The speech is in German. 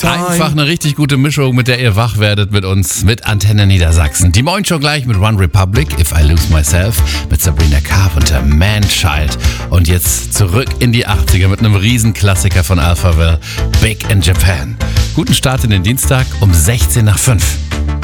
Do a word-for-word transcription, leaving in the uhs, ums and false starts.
Einfach eine richtig gute Mischung, mit der ihr wach werdet mit uns, mit Antenne Niedersachsen. Die Moin schon gleich mit One Republic, If I Lose Myself, mit Sabrina Carpenter, Man-Child. Und jetzt zurück in die achtziger mit einem Riesenklassiker von Alphaville, Big in Japan. Guten Start in den Dienstag um sechzehn nach fünf.